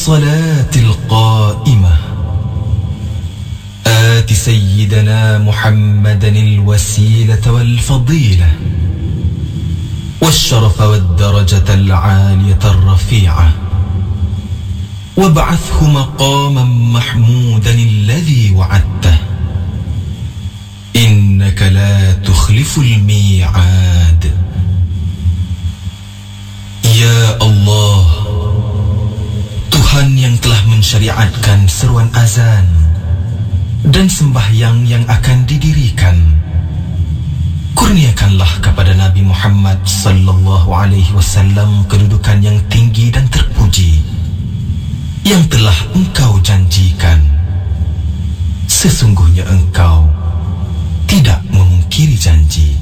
الصلاة القائمة آت سيدنا محمدا الوسيلة والفضيلة والشرف والدرجة العالية الرفيعة وابعثه مقاما محمودا الذي وعدته إنك لا تخلف الميعاد. Ya Allah, Tuhan yang telah mensyariatkan seruan azan dan sembahyang yang akan didirikan, kurniakanlah kepada Nabi Muhammad sallallahu alaihi wasallam kedudukan yang tinggi dan terpuji yang telah Engkau janjikan. Sesungguhnya Engkau tidak memungkiri janji.